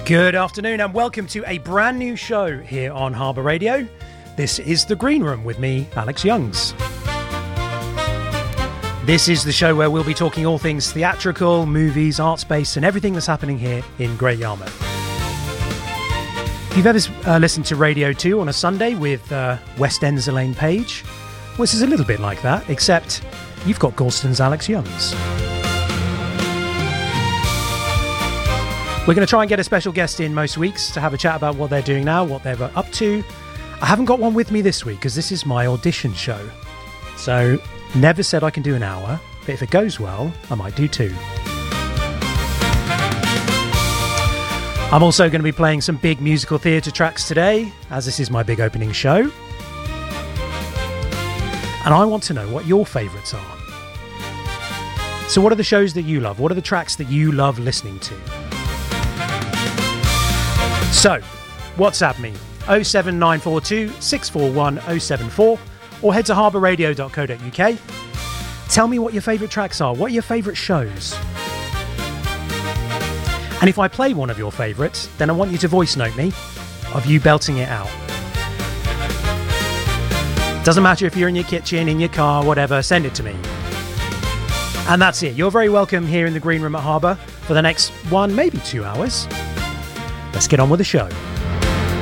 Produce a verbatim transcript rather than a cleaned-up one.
Good afternoon and welcome to a brand new show here on Harbour Radio. This is The Green Room with me, Alex Youngs. This is the show where we'll be talking all things theatrical, movies, art space and everything that's happening here in Great Yarmouth. If you've ever uh, listened to Radio two on a Sunday with uh, West End's Elaine Page, well, this is a little bit like that, except you've got Galston's Alex Youngs. We're going to try and get a special guest in most weeks to have a chat about what they're doing now, what they're up to. I haven't got one with me this week because this is my audition show. So, never said I can do an hour, but if it goes well, I might do two. I'm also going to be playing some big musical theatre tracks today, as this is my big opening show. And I want to know what your favourites are. So what are the shows that you love? What are the tracks that you love listening to? So, WhatsApp me, oh seven nine four two, six four one, oh seven four, or head to harbour radio dot co dot uk. Tell me what your favourite tracks are, what are your favourite shows? And if I play one of your favourites, then I want you to voice note me of you belting it out. Doesn't matter if you're in your kitchen, in your car, whatever, send it to me. And that's it. You're very welcome here in the Green Room at Harbour for the next one, maybe two hours. Let's get on with the show.